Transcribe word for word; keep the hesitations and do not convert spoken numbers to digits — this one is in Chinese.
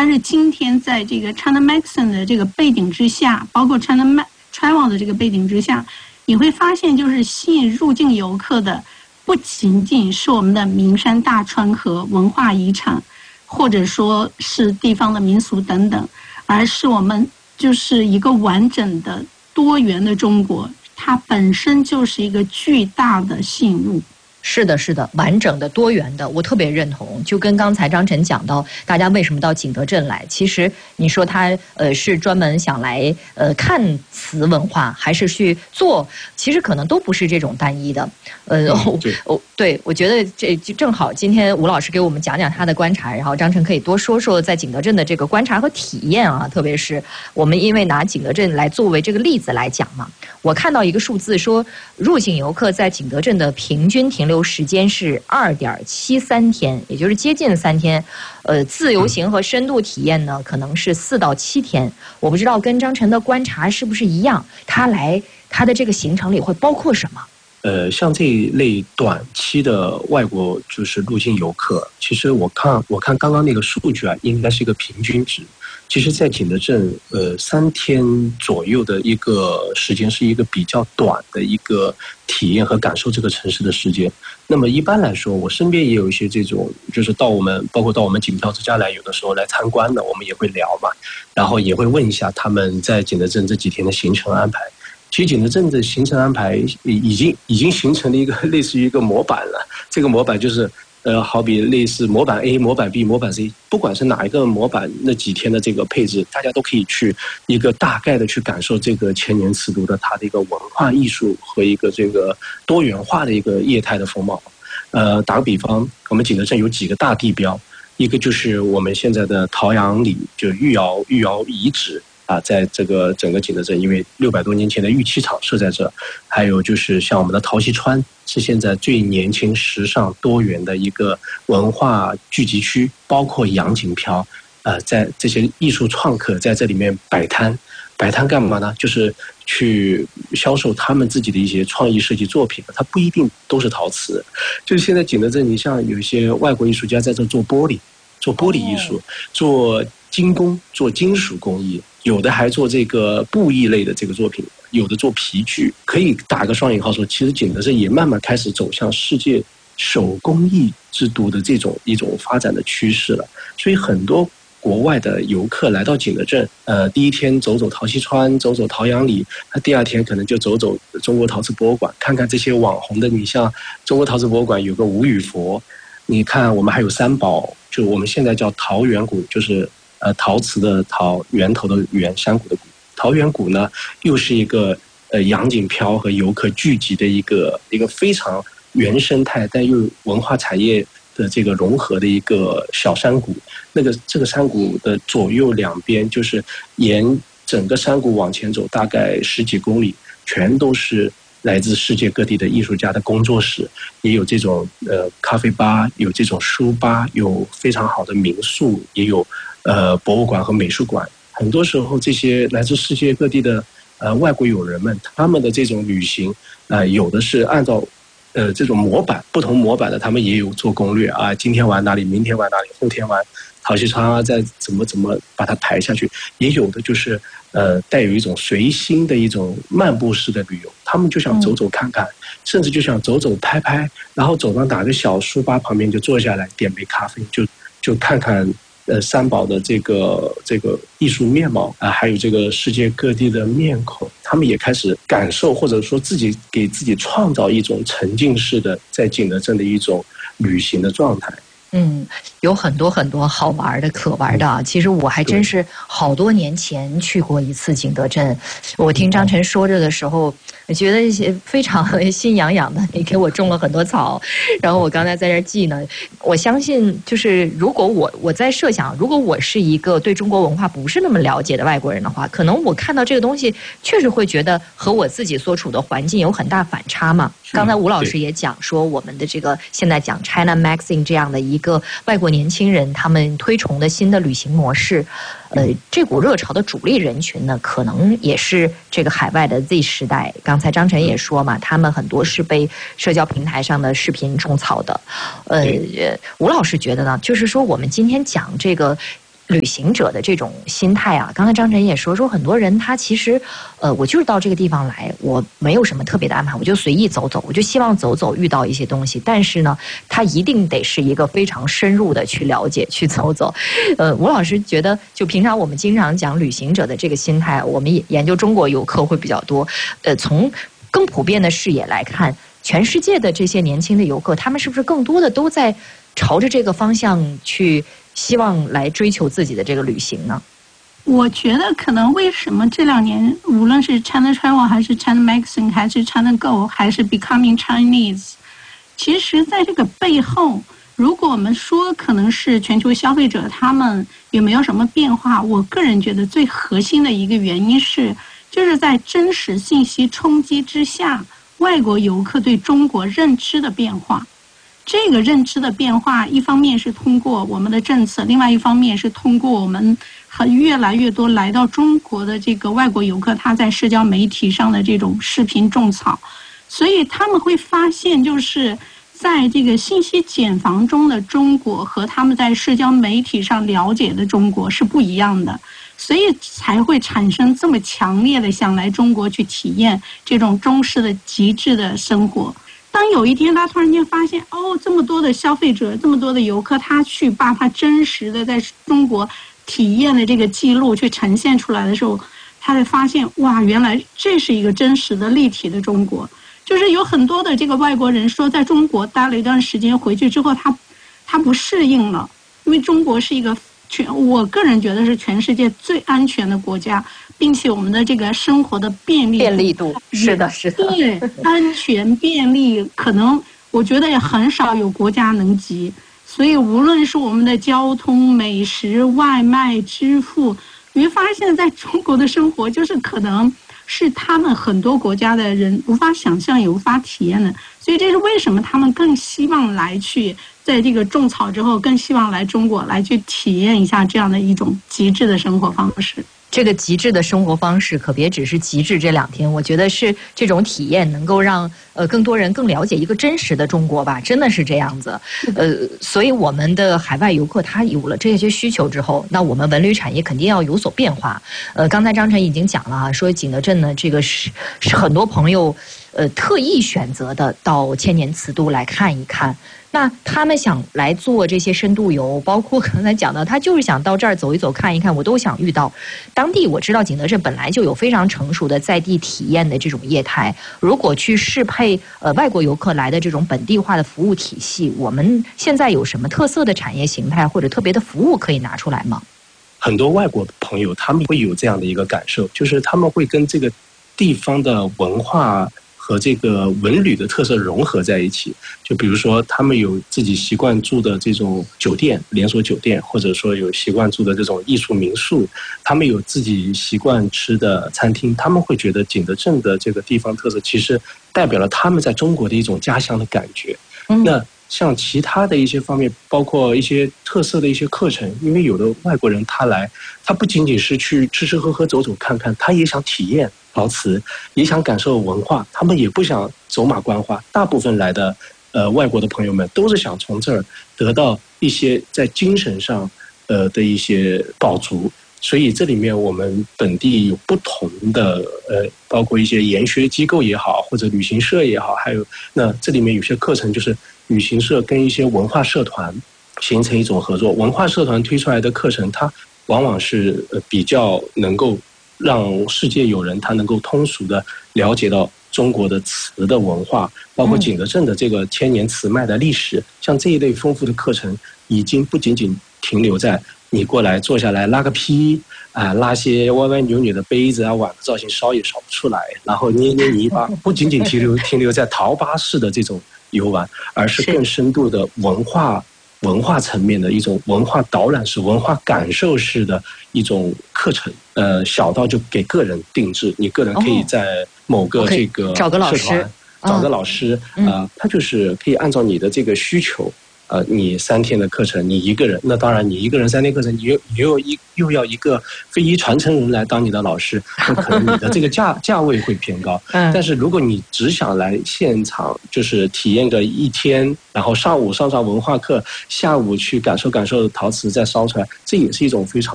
但是今天在这个 China Magazine 的这个背景之下，包括 China Travel 的这个背景之下，你会发现就是吸引入境游客的不仅仅是我们的名山大川和文化遗产，或者说是地方的民俗等等，而是我们就是一个完整的多元的中国，它本身就是一个巨大的吸引物。 是的，是的，完整的、多元的，我特别认同。就跟刚才张晨讲到，大家为什么到景德镇来？其实你说他呃是专门想来呃看瓷文化，还是去做？其实可能都不是这种单一的。呃，我、嗯哦、对，我觉得这就正好，今天吴老师给我们讲讲他的观察，然后张晨可以多说说在景德镇的这个观察和体验啊。特别是我们因为拿景德镇来作为这个例子来讲嘛，我看到一个数字说，入境游客在景德镇的平均停留时间是二点七三天，也就是接近三天。呃，自由行和深度体验呢，可能是四到七天。我不知道跟张晨的观察是不是一样？他来他的这个行程里会包括什么？ 呃，像这一类短期的外国就是入境游客，其实我看我看刚刚那个数据啊，应该是一个平均值。其实，在景德镇，呃，三天左右的一个时间是一个比较短的一个体验和感受这个城市的时间。那么一般来说，我身边也有一些这种，就是到我们包括到我们锦漂之家来，有的时候来参观的，我们也会聊嘛，然后也会问一下他们在景德镇这几天的行程安排。其实景德镇的行程安排已经已经形成了一个类似于一个模板了，这个模板就是。呃，好比类似模板 A、模板 B、模板 C， 不管是哪一个模板，那几天的这个配置，大家都可以去一个大概的去感受这个千年瓷都的它的一个文化艺术和一个这个多元化的一个业态的风貌。呃，打个比方，我们景德镇有几个大地标，一个就是我们现在的陶阳里，就御窑御窑遗址。啊，在这个整个景德镇，因为六百多年前的玉器厂设在这，还有就是像我们的陶溪川，是现在最年轻、时尚、多元的一个文化聚集区，包括洋锦漂，呃，在这些艺术创客在这里面摆摊，摆摊干嘛呢？就是去销售他们自己的一些创意设计作品，它不一定都是陶瓷，就是现在景德镇，你像有一些外国艺术家在这做玻璃，做玻璃艺术，做精工，做金属工艺。有的还做这个布艺类的这个作品，有的做皮具，可以打个双引号说，其实景德镇也慢慢开始走向世界手工艺之都的这种一种发展的趋势了。所以很多国外的游客来到景德镇，呃，第一天走走陶溪川，走走陶阳里，他第二天可能就走走中国陶瓷博物馆，看看这些网红的。你像中国陶瓷博物馆有个吴语佛，你看我们还有三宝，就我们现在叫陶源谷，就是。呃，陶瓷的陶，源头的源，山谷的谷。陶源谷呢，又是一个呃洋锦漂和游客聚集的一个一个非常原生态但又文化产业的这个融合的一个小山谷。那个这个山谷的左右两边，就是沿整个山谷往前走，大概十几公里，全都是来自世界各地的艺术家的工作室，也有这种呃咖啡吧，有这种书吧，有非常好的民宿，也有。呃，博物馆和美术馆，很多时候这些来自世界各地的呃外国友人们，他们的这种旅行，呃，有的是按照呃这种模板，不同模板的，他们也有做攻略啊，今天玩哪里，明天玩哪里，后天玩陶溪川啊，再怎么怎么把它排下去，也有的就是呃带有一种随心的一种漫步式的旅游，他们就想走走看看，嗯、甚至就想走走拍拍，然后走到哪个小书吧旁边就坐下来，点杯咖啡，就就看看。呃，三宝的这个这个艺术面貌啊，还有这个世界各地的面孔，他们也开始感受，或者说自己给自己创造一种沉浸式的在景德镇的一种旅行的状态。 嗯，有很多很多好玩的、可玩的啊！其实我还真是好多年前去过一次景德镇。我听张晨说着的时候，我觉得非常心痒痒的。你给我种了很多草，然后我刚才在这儿记呢。我相信，就是如果我我在设想，如果我是一个对中国文化不是那么了解的外国人的话，可能我看到这个东西，确实会觉得和我自己所处的环境有很大反差嘛。刚才吴老师也讲说，我们的这个现在讲 China Magazine 这样的一个外国年轻人他们推崇的新的旅行模式，呃，这股热潮的主力人群呢，可能也是这个海外的 Z 时代。刚才张晨也说嘛，他们很多是被社交平台上的视频种草的。呃，吴老师觉得呢，就是说我们今天讲这个旅行者的这种心态啊，刚才张晨也说说，很多人他其实，呃，我就是到这个地方来，我没有什么特别的安排，我就随意走走，我就希望走走遇到一些东西。但是呢，他一定得是一个非常深入的去了解、去走走。呃，吴老师觉得，就平常我们经常讲旅行者的这个心态，我们研究中国游客会比较多。呃，从更普遍的视野来看，全世界的这些年轻的游客，他们是不是更多的都在朝着这个方向去？希望来追求自己的这个旅行呢？ 我觉得可能为什么这两年无论是 China Travel 还是 China Magazine 还是 China Go 还是 Becoming Chinese， 其实在这个背后，如果我们说可能是全球消费者他们有没有什么变化，我个人觉得最核心的一个原因是，就是在真实信息冲击之下，外国游客对中国认知的变化。这个认知的变化，一方面是通过我们的政策，另外一方面是通过我们很越来越多来到中国的这个外国游客，他在社交媒体上的这种视频种草，所以他们会发现，就是在这个信息茧房中的中国和他们在社交媒体上了解的中国是不一样的，所以才会产生这么强烈的想来中国去体验这种中式的极致的生活。当有一天他突然间发现，哦，这么多的消费者，这么多的游客，他去把他真实的在中国体验的这个记录去呈现出来的时候，他会发现，哇，原来这是一个真实的立体的中国。就是有很多的这个外国人说，在中国待了一段时间，回去之后他他不适应了，因为中国是一个全，我个人觉得是全世界最安全的国家。并且我们的这个生活的便利便利度是的，是的， 对，安全便利，可能我觉得也很少有国家能及。所以无论是我们的交通、美食、外卖、支付，你会发现在中国的生活就是可能是他们很多国家的人无法想象也无法体验的。所以这是为什么他们更希望来去在这个种草之后，更希望来中国来去体验一下这样的一种极致的生活方式。 这个极致的生活方式可别只是极致这两天，我觉得是这种体验能够让呃更多人更了解一个真实的中国吧，真的是这样子。呃，所以我们的海外游客他有了这些需求之后，那我们文旅产业肯定要有所变化。呃，刚才张晨已经讲了啊，说景德镇呢，这个是是很多朋友呃特意选择的到千年瓷都来看一看。那他们想来做这些深度游，包括刚才讲的，他就是想到这儿走一走、看一看，我都想遇到。当地我知道景德镇本来就有非常成熟的在地体验的这种业态，如果去适配呃外国游客来的这种本地化的服务体系，我们现在有什么特色的产业形态或者特别的服务可以拿出来吗？ 很多外国朋友他们会有这样的一个感受，就是他们会跟这个地方的文化和这个文旅的特色融合在一起。就比如说他们有自己习惯住的这种酒店，连锁酒店，或者说有习惯住的这种艺术民宿，他们有自己习惯吃的餐厅，他们会觉得景德镇的这个地方特色其实代表了他们在中国的一种家乡的感觉。嗯、那像其他的一些方面，包括一些特色的一些课程，因为有的外国人他来，他不仅仅是去吃吃喝喝走走看看，他也想体验陶瓷，也想感受文化，他们也不想走马观花。大部分来的呃外国的朋友们都是想从这儿得到一些在精神上呃的一些饱足。所以这里面我们本地有不同的呃，包括一些研学机构也好，或者旅行社也好，还有那这里面有些课程就是旅行社跟一些文化社团形成一种合作，文化社团推出来的课程，它往往是呃比较能够让世界友人他能够通俗的了解到中国的瓷的文化，包括景德镇的这个千年瓷卖的历史。嗯、像这一类丰富的课程，已经不仅仅停留在你过来坐下来拉个坯啊，拉些歪歪扭扭的杯子啊碗的造型烧也烧不出来，然后捏捏泥巴，不仅仅停留停留在陶巴式的这种游玩，而是更深度的文化文化层面的一种文化导览式、文化感受式的一种课程。呃，小到就给个人定制，你个人可以在某个这个找个老师， 找个老师啊、呃，他就是可以按照你的这个需求。 呃，你三天的课程，你一个人，那当然你一个人三天课程，你又你又一又要一个非遗传承人来当你的老师，那可能你的这个价价位会偏高。嗯，但是如果你只想来现场，就是体验个一天，然后上午上上文化课，下午去感受感受陶瓷再烧出来，这也是一种非常